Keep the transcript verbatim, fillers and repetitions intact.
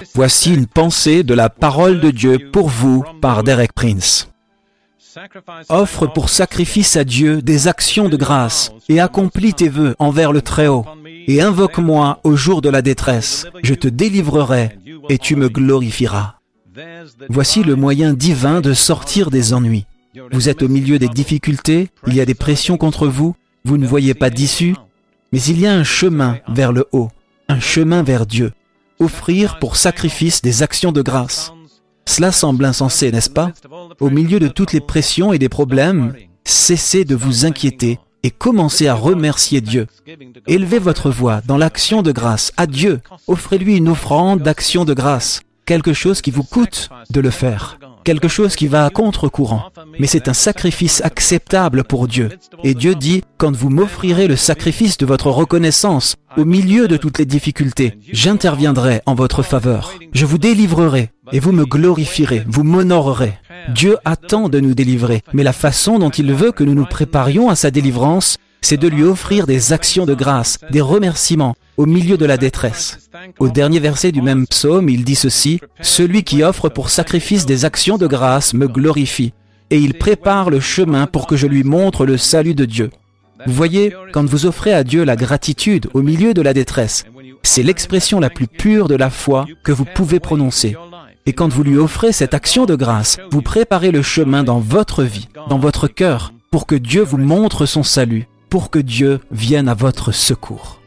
Voici une pensée de la parole de Dieu pour vous par Derek Prince. Offre pour sacrifice à Dieu des actions de grâce et accomplis tes vœux envers le Très-Haut. Et invoque-moi au jour de la détresse. Je te délivrerai et tu me glorifieras. Voici le moyen divin de sortir des ennuis. Vous êtes au milieu des difficultés, il y a des pressions contre vous, vous ne voyez pas d'issue, mais il y a un chemin vers le haut, un chemin vers Dieu. Offrir pour sacrifice des actions de grâce. Cela semble insensé, n'est-ce pas? Au milieu de toutes les pressions et des problèmes, cessez de vous inquiéter et commencez à remercier Dieu. Élevez votre voix dans l'action de grâce à Dieu. Offrez-lui une offrande d'action de grâce. Quelque chose qui vous coûte de le faire. Quelque chose qui va à contre-courant. Mais c'est un sacrifice acceptable pour Dieu. Et Dieu dit, quand vous m'offrirez le sacrifice de votre reconnaissance, au milieu de toutes les difficultés, j'interviendrai en votre faveur. Je vous délivrerai et vous me glorifierez, vous m'honorerez. Dieu attend de nous délivrer, mais la façon dont il veut que nous nous préparions à sa délivrance, c'est de lui offrir des actions de grâce, des remerciements au milieu de la détresse. Au dernier verset du même psaume, il dit ceci, « Celui qui offre pour sacrifice des actions de grâce me glorifie, et il prépare le chemin pour que je lui montre le salut de Dieu. » Vous voyez, quand vous offrez à Dieu la gratitude au milieu de la détresse, c'est l'expression la plus pure de la foi que vous pouvez prononcer. Et quand vous lui offrez cette action de grâce, vous préparez le chemin dans votre vie, dans votre cœur, pour que Dieu vous montre son salut, pour que Dieu vienne à votre secours.